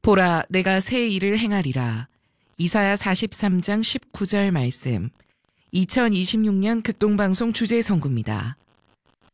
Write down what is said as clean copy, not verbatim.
보라, 내가 새 일을 행하리라. 이사야 43장 19절 말씀. 2026년 극동방송 주제선구입니다.